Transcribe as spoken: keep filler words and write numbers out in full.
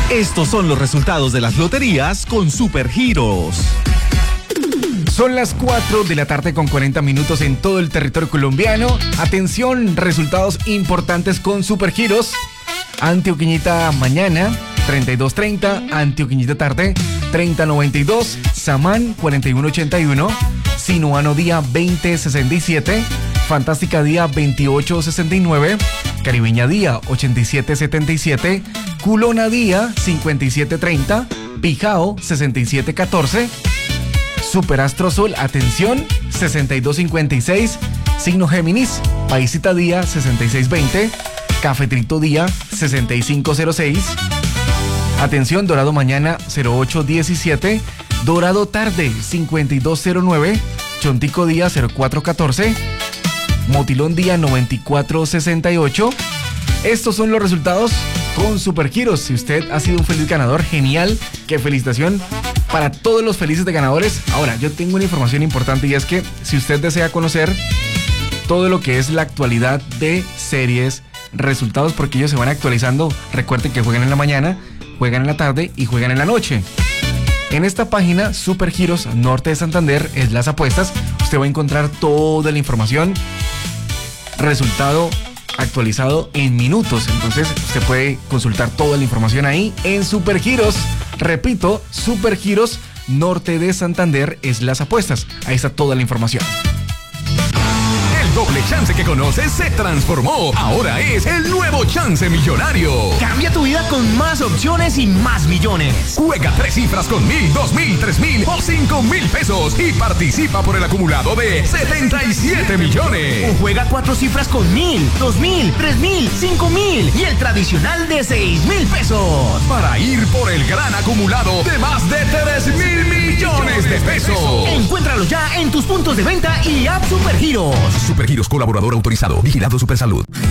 Estos son los resultados de las loterías con Supergiros. Son las cuatro de la tarde con cuarenta minutos en todo el territorio colombiano. Atención, resultados importantes con Supergiros. Antioqueñita mañana, treinta y dos treinta. Antioqueñita tarde, treinta noventa y dos. Samán, cuarenta y uno ochenta y uno. Sinuano día, veinte sesenta y siete. Fantástica día, veintiocho sesenta y nueve. Caribeña día, ochenta y siete setenta y siete. Culona día, cincuenta y siete treinta. Pijao, sesenta y siete catorce. Superastro Sol, atención, sesenta y dos cincuenta y seis. Signo Géminis, Paisita día, sesenta y seis veinte. Cafetrito día, sesenta y cinco cero seis. Atención, Dorado mañana, cero ocho diecisiete. Dorado tarde, cincuenta y dos cero nueve. Chontico día, cero cuatro catorce. Motilón día, noventa y cuatro sesenta y ocho. Estos son los resultados con Supergiros. Si usted ha sido un feliz ganador, genial, qué felicitación para todos los felices de ganadores. Ahora, yo tengo una información importante y es que si usted desea conocer todo lo que es la actualidad de series, resultados, porque ellos se van actualizando, recuerden que juegan en la mañana, juegan en la tarde y juegan en la noche. En esta página, Supergiros Norte de Santander, es las apuestas, usted va a encontrar toda la información, resultado actualizado en minutos. Entonces usted puede consultar toda la información ahí en Supergiros. Repito, Supergiros Norte de Santander es las apuestas. Ahí está toda la información. Doble Chance que conoces se transformó. Ahora es el nuevo Chance Millonario. Cambia tu vida con más opciones y más millones. Juega tres cifras con mil, dos mil, tres mil o cinco mil pesos y participa por el acumulado de setenta y siete millones. O juega cuatro cifras con mil, dos mil, tres mil, cinco mil y el tradicional de seis mil pesos. Para ir por el gran acumulado de más de tres mil millones de pesos. Encuéntralo ya en tus puntos de venta y app Supergiros. Supergiros, colaborador autorizado. Vigilado Supersalud.